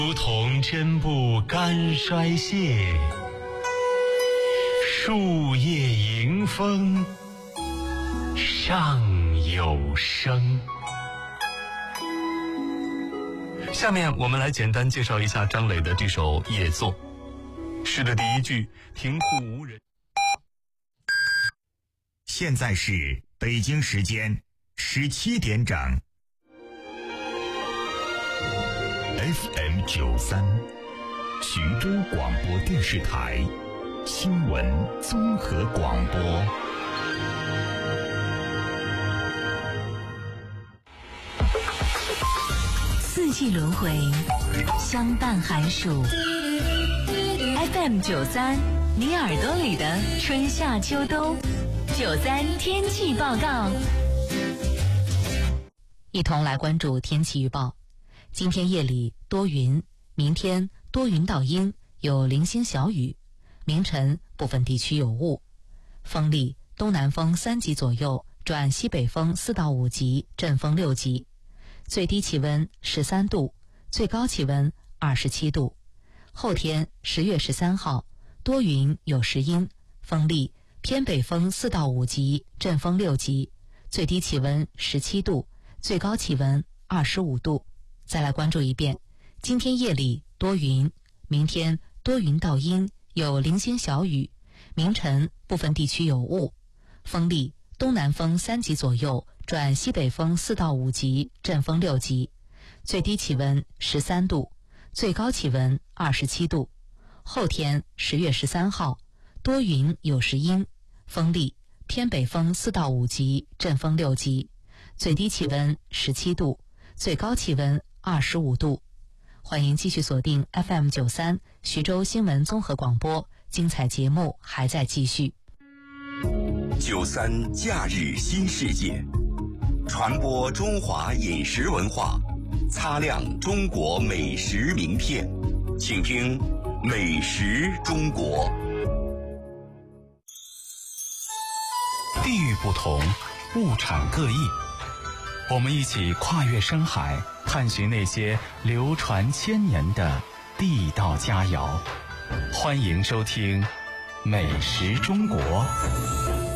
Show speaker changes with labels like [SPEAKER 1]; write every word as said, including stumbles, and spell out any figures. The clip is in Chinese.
[SPEAKER 1] 如同针不甘衰谢，树叶迎风尚有声。
[SPEAKER 2] 下面我们来简单介绍一下张磊的这首《夜作》。诗的第一句，庭户无人。
[SPEAKER 3] 现在是北京时间十七点整。F M 九三，徐州广播电视台新闻综合广播。
[SPEAKER 4] 四季轮回，相伴寒暑。F M 九三，你耳朵里的春夏秋冬。九三天气报告，一同来关注天气预报。今天夜里多云，明天多云到阴，有零星小雨，凌晨部分地区有雾，风力东南风三级左右转西北风四到五级，阵风六级，最低气温十三度，最高气温二十七度。后天十月十三号多云有时阴，风力偏北风四到五级，阵风六级，最低气温十七度，最高气温二十五度。再来关注一遍，今天夜里多云，明天多云到阴，有零星小雨，凌晨部分地区有雾，风力东南风三级左右转西北风四到五级，阵风六级，最低气温十三度，最高气温二十七度。后天十月十三号多云有时阴，风力偏北风四到五级，阵风六级，最低气温十七度，最高气温二十五度。欢迎继续锁定 F M 九三徐州新闻综合广播，精彩节目还在继续。
[SPEAKER 5] 九三假日新世界，传播中华饮食文化，擦亮中国美食名片，请听美食中国。
[SPEAKER 6] 地域不同，物产各异，我们一起跨越深海，探寻那些流传千年的地道佳肴。欢迎收听美食中国。